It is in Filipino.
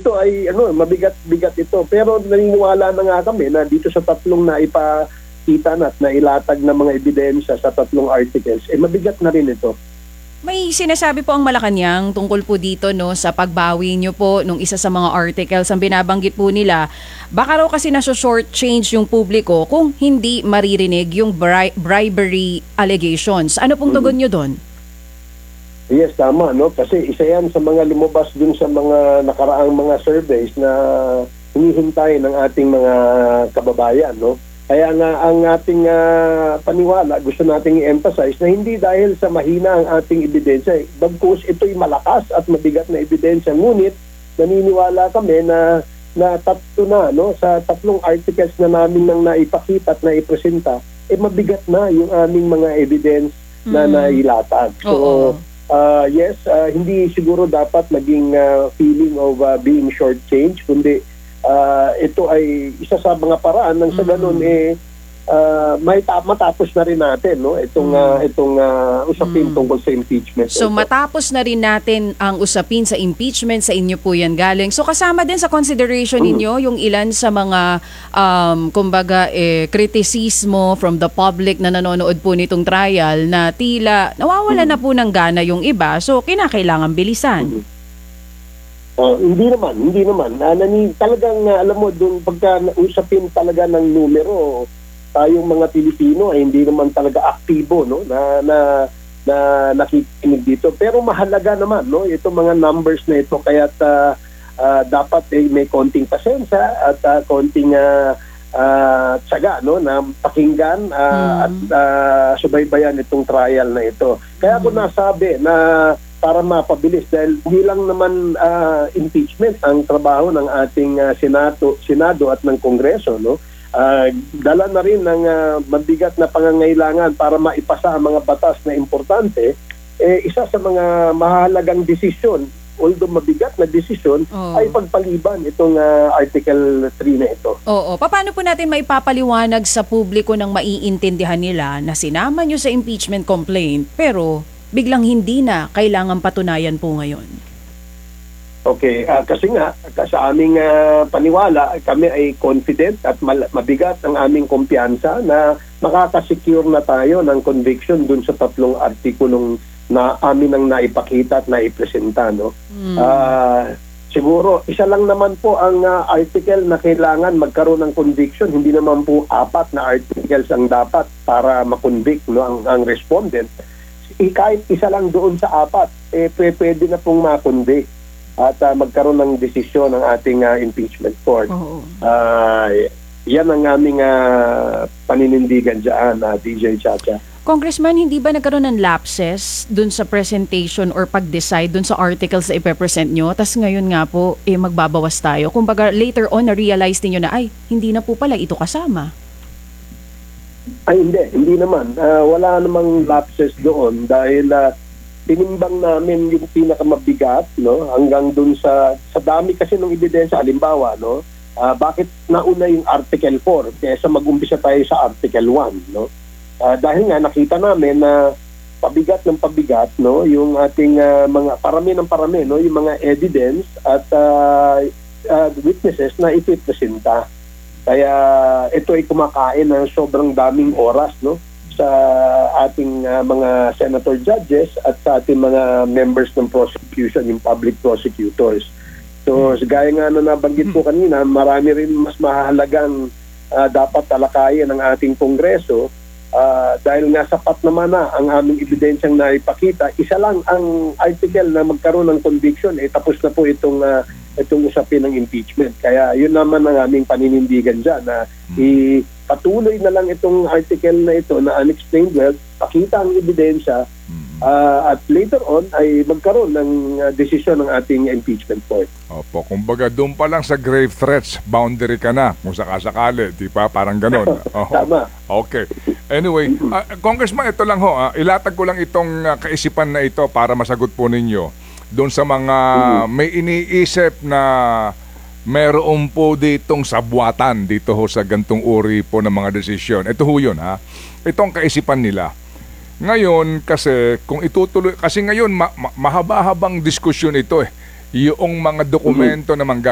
ito ay mabigat-bigat ito. Pero naniniwala na nga kami na dito sa tatlong na ipakita na at nailatag na mga ebidensya sa tatlong articles, mabigat na rin ito. May sinasabi po ang Malacanang tungkol po dito no sa pagbawi nyo po nung isa sa mga articles. Ang binabanggit po nila, baka raw kasi short change yung publiko kung hindi maririnig yung bribery allegations. Ano pong tugon nyo doon? Yes, tama, no? Kasi isa yan sa mga lumabas dun sa mga nakaraang mga surveys na hinihintay ng ating mga kababayan, no? Kaya nga ang ating paniwala, gusto nating i-emphasize na hindi dahil sa mahina ang ating ebidensya. Bagkus ito'y malakas at mabigat na ebidensya. Ngunit naniniwala kami na tatlo na, no? Sa tatlong articles na namin nang naipakita at naipresenta, mabigat na yung aming mga evidence na nailatag. So, yes, hindi siguro dapat maging feeling of being shortchanged, kundi ito ay isa sa mga paraan nang sa ganun matapos na rin natin, no, itong usapin tungkol sa impeachment. So matapos na rin natin ang usapin sa impeachment, sa inyo po yan galing. So kasama din sa consideration ninyo yung ilan sa mga kumbaga kritisismo from the public na nanonood po nitong trial na tila nawawala na po ng gana yung iba, so kinakailangan bilisan. Hindi naman. Talagang alam mo, doon pagka usapin talaga ng numero, tayong mga Pilipino ay hindi naman talaga aktibo, no, na nakikinig dito. Pero mahalaga naman, no, itong mga numbers na ito, kaya dapat may konting pasensya at konting tsaga, no, na pakinggan at subaybayan itong trial na ito. Kaya ako nasabi na para mapabilis dahil hindi lang naman impeachment ang trabaho ng ating Senado at ng Kongreso, no? Dala na rin ng mabigat na pangangailangan para maipasa ang mga batas na importante. Isa sa mga mahalagang desisyon, although mabigat na desisyon, ay pagpaliban itong Article 3 na ito. Oo. Paano po natin maipapaliwanag sa publiko ng maiintindihan nila na sinama nyo sa impeachment complaint pero biglang hindi na kailangan patunayan po ngayon? Okay, kasi nga sa aming paniwala, kami ay confident at mabigat ang aming kumpiyansa na makakasecure na tayo ng conviction dun sa tatlong artikulong na amin ang naipakita at naipresenta, no? Siguro isa lang naman po ang article na kailangan magkaroon ng conviction, hindi naman po 4 na articles ang dapat para makonvict, no, ang respondent. Kahit isa lang doon sa 4, pwede na pong makonvict at magkaroon ng desisyon ng ating impeachment court. Yan ang aming paninindigan dyan, DJ Chacha. Congressman, hindi ba nagkaroon ng lapses dun sa presentation or pag-decide dun sa articles na ipepresent nyo? Tas ngayon nga po, magbabawas tayo. Kumbaga later on, na-realize niyo na, hindi na po pala ito kasama. Ay, hindi naman. Wala namang lapses doon dahil tinimbang namin yung pinakamabigat, no, hanggang doon sa dami kasi ng ebidensya. Halimbawa, no, bakit nauna yung Article 4 kaysa mag-umpisa tayo sa Article 1, no? Dahil nga nakita namin na pabigat ng pabigat, no, yung ating mga parami, no, yung mga evidence at witnesses na ipipresenta. Kaya ito ay kumakain ng sobrang daming oras, no, sa ating mga senator judges at sa ating mga members ng prosecution, yung public prosecutors. So, gaya nga na nabanggit ko kanina, marami rin mas mahalagang dapat talakayin ng ating Kongreso dahil nga sapat naman na ang aming ebidensyang naipakita. Isa lang ang article na magkaroon ng conviction, tapos na po itong usapin ng impeachment. Kaya yun naman ang aming paninindigan dyan na ipatuloy na lang itong article na ito na unexplained wealth, pakita ang ebidensya at later on ay magkaroon ng desisyon ng ating impeachment court. Opo, kumbaga doon pa lang sa grave threats, boundary ka na kung sakasakali, di ba? Parang ganon. Tama. Okay. Anyway, Congressman, ito lang ho, ilatag ko lang itong kaisipan na ito para masagot po ninyo. Doon sa mga may iniisip na meron po ditong sabwatan dito ho sa gantong uri po ng mga desisyon. Ito ho yun, ha? Itong kaisipan nila. Ngayon kasi kung itutuloy, kasi ngayon mahaba-habang diskusyon ito yung mga dokumento na